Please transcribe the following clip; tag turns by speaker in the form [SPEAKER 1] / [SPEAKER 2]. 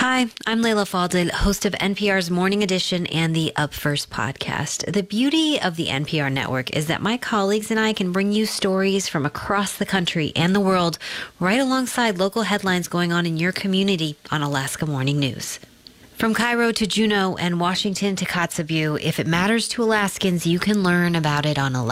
[SPEAKER 1] Hi, I'm Layla Faldil, host of NPR's Morning Edition and the Up First podcast. The beauty of the NPR network is that my colleagues and I can bring you stories from across the country and the world right alongside local headlines going on in your community on Alaska Morning News. From Cairo to Juneau and Washington to Kotzebue, if it matters to Alaskans, you can learn about it on Alaska.